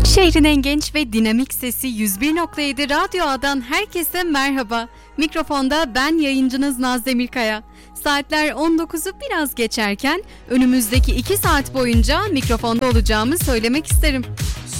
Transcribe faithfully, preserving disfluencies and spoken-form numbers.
Şehrin en genç ve dinamik sesi yüz bir nokta yedi Radyo A'dan herkese merhaba. Mikrofonda ben yayıncınız Naz Demirkaya. Saatler on dokuzu biraz geçerken önümüzdeki iki saat boyunca mikrofonda olacağımı söylemek isterim.